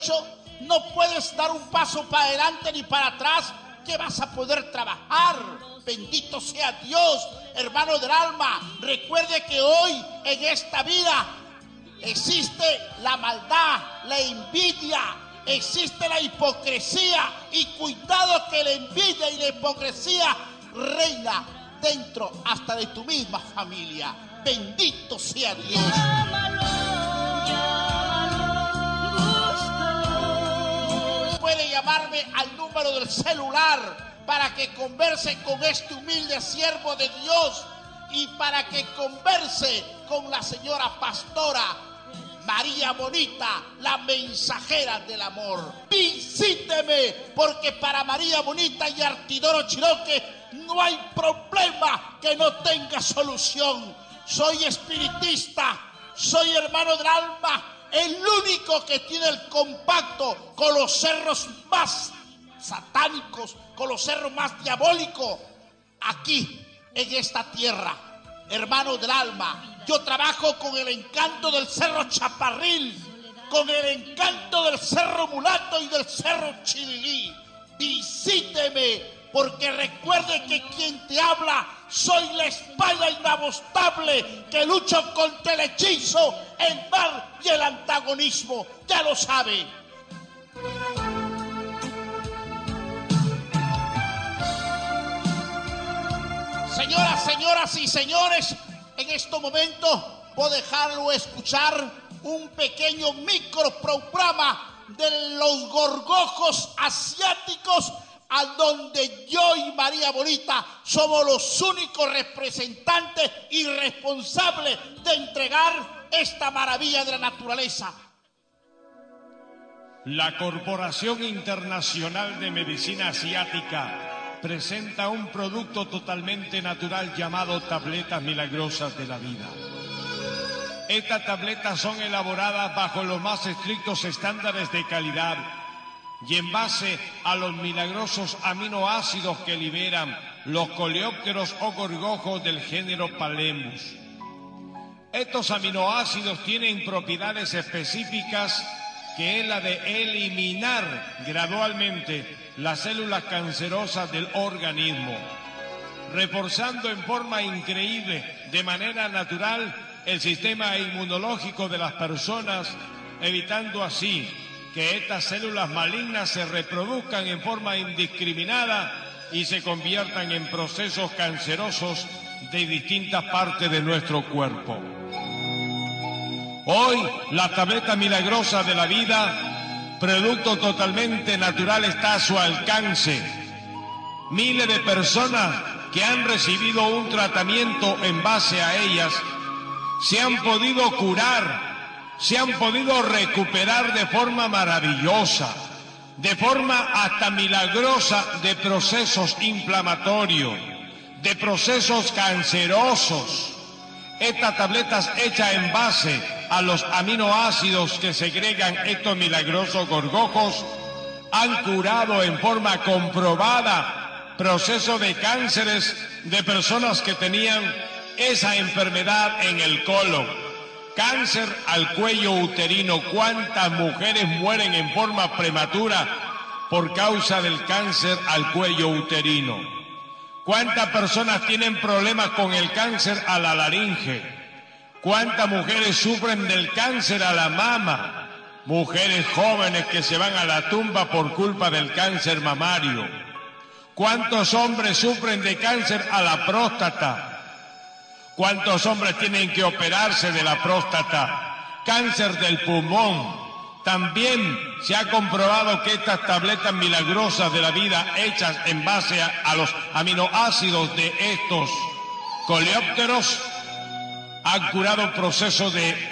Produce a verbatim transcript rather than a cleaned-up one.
no puedes dar un paso para adelante ni para atrás, que vas a poder trabajar. Bendito sea Dios, hermano del alma. Recuerde que hoy en esta vida existe la maldad, la envidia, existe la hipocresía, y cuidado que la envidia y la hipocresía reina dentro hasta de tu misma familia. Bendito sea Dios. Llámalo, llámalo, puede llamarme al número del celular para que converse con este humilde siervo de Dios y para que converse con la señora pastora María Bonita, la mensajera del amor. Visíteme, porque para María Bonita y Artidoro Chiroque no hay problema que no tenga solución. Soy espiritista, soy hermano del alma, el único que tiene el compacto con los cerros más satánicos, con los cerros más diabólicos aquí en esta tierra. Hermano del alma, yo trabajo con el encanto del cerro Chaparril, con el encanto del cerro Mulato y del cerro Chililí. Visíteme, porque recuerde que quien te habla soy la espada inagotable que lucha contra el hechizo, el mal y el antagonismo. Ya lo sabe. Señoras, señoras y señores, en este momento voy a dejarlo escuchar un pequeño microprograma de los gorgojos asiáticos, a donde yo y María Bonita somos los únicos representantes y responsables de entregar esta maravilla de la naturaleza. La Corporación Internacional de Medicina Asiática presenta un producto totalmente natural llamado tabletas milagrosas de la vida. Estas tabletas son elaboradas bajo los más estrictos estándares de calidad y en base a los milagrosos aminoácidos que liberan los coleópteros o gorgojos del género Palemus. Estos aminoácidos tienen propiedades específicas, que es la de eliminar gradualmente las células cancerosas del organismo, reforzando en forma increíble, de manera natural, el sistema inmunológico de las personas, evitando así que estas células malignas se reproduzcan en forma indiscriminada y se conviertan en procesos cancerosos de distintas partes de nuestro cuerpo. Hoy, la tableta milagrosa de la vida, producto totalmente natural, está a su alcance. Miles de personas que han recibido un tratamiento en base a ellas se han podido curar, se han podido recuperar de forma maravillosa, de forma hasta milagrosa, de procesos inflamatorios, de procesos cancerosos. Estas tabletas hechas en base a los aminoácidos que segregan estos milagrosos gorgojos han curado en forma comprobada procesos de cánceres de personas que tenían esa enfermedad en el colon, cáncer al cuello uterino. ¿Cuántas mujeres mueren en forma prematura por causa del cáncer al cuello uterino? ¿Cuántas personas tienen problemas con el cáncer a la laringe? ¿Cuántas mujeres sufren del cáncer a la mama? Mujeres jóvenes que se van a la tumba por culpa del cáncer mamario. ¿Cuántos hombres sufren de cáncer a la próstata? ¿Cuántos hombres tienen que operarse de la próstata? Cáncer del pulmón. También se ha comprobado que estas tabletas milagrosas de la vida, hechas en base a, a los aminoácidos de estos coleópteros, han curado procesos de